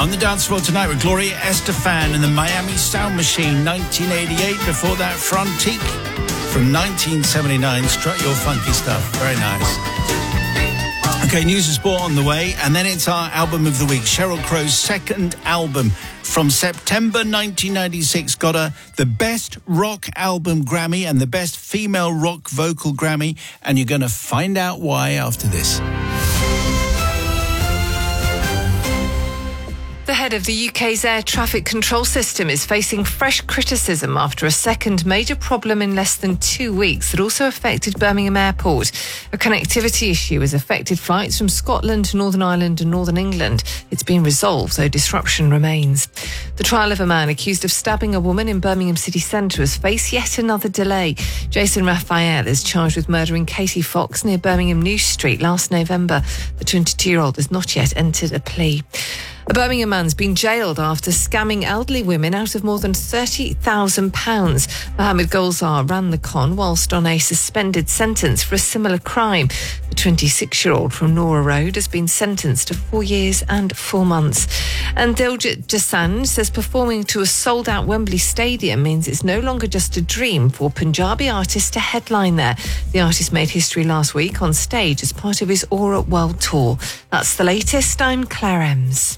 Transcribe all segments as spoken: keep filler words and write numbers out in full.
On the dance floor tonight with Gloria Estefan and the Miami Sound Machine, nineteen eighty-eight. Before that, Frontique from nineteen seventy-nine. Strut your funky stuff. Very nice. Okay, news and sport on the way, and then it's our album of the week. Sheryl Crow's second album from September nineteen ninety-six got her the Best Rock Album Grammy and the Best Female Rock Vocal Grammy, and you're going to find out why after this. The head of the U K's air traffic control system is facing fresh criticism after a second major problem in less than two weeks that also affected Birmingham Airport. A connectivity issue has affected flights from Scotland to Northern Ireland and Northern England. It's been resolved, though disruption remains. The trial of a man accused of stabbing a woman in Birmingham city centre has faced yet another delay. Jason Raphael is charged with murdering Katie Fox near Birmingham New Street last November. The twenty-two-year-old has not yet entered a plea. A Birmingham man's been jailed after scamming elderly women out of more than thirty thousand pounds. Mohammed Golzar ran the con whilst on a suspended sentence for a similar crime. The twenty-six-year-old from Nora Road has been sentenced to four years and four months. And Diljit Dosanjh says performing to a sold-out Wembley Stadium means it's no longer just a dream for Punjabi artists to headline there. The artist made history last week on stage as part of his Aura World Tour. That's the latest. I'm Claire Ems.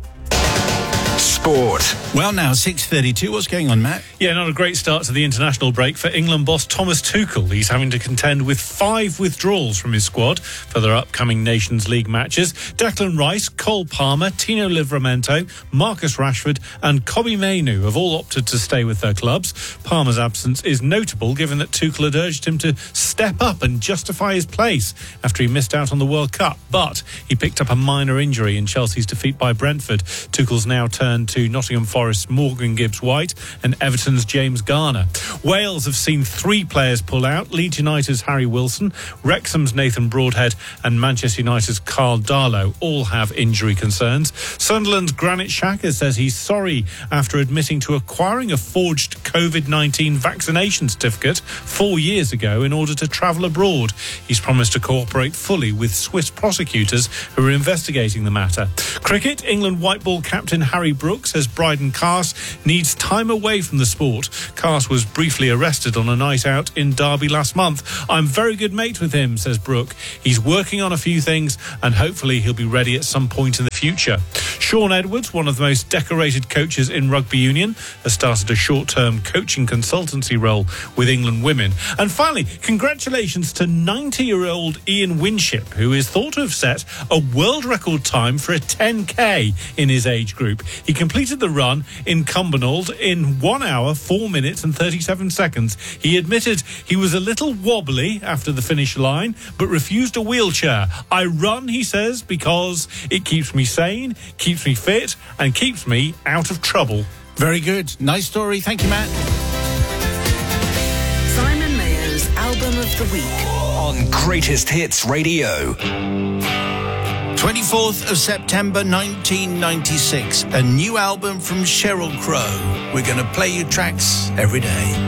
Sport. Well, now, six thirty-two. What's going on, Matt? Yeah, not a great start to the international break for England boss Thomas Tuchel. He's having to contend with five withdrawals from his squad for their upcoming Nations League matches. Declan Rice, Cole Palmer, Tino Livramento, Marcus Rashford and Kobbie Mainoo have all opted to stay with their clubs. Palmer's absence is notable given that Tuchel had urged him to step up and justify his place after he missed out on the World Cup. But he picked up a minor injury in Chelsea's defeat by Brentford. Tuchel's now turned to Nottingham Forest's Morgan Gibbs-White and Everton's James Garner. Wales have seen three players pull out: Leeds United's Harry Wilson, Wrexham's Nathan Broadhead and Manchester United's Carl Darlow all have injury concerns. Sunderland's Granit Xhaka says he's sorry after admitting to acquiring a forged covid nineteen vaccination certificate four years ago in order to travel abroad. He's promised to cooperate fully with Swiss prosecutors who are investigating the matter. Cricket, England white ball captain Harry Brooks says Bryden Carse needs time away from the sport. Carse was briefly arrested on a night out in Derby last month. I'm very good mate with him, says Brooke. He's working on a few things and hopefully he'll be ready at some point in the future. Shaun Edwards, one of the most decorated coaches in rugby union, has started a short-term coaching consultancy role with England women. And finally, congratulations to ninety-year-old Ian Winship, who is thought to have set a world record time for a ten K in his age group. He completed the run in Cumbernauld in one hour, four minutes and thirty-seven seconds. He admitted he was a little wobbly after the finish line, but refused a wheelchair. I run, he says, because it keeps me sane, keeps me fit and keeps me out of trouble. Very good. Nice story. Thank you, Matt. Simon Mayer's Album of the Week on Greatest Hits Radio. twenty-fourth of September nineteen ninety-six, a new album from Sheryl Crow. We're going to play you tracks every day.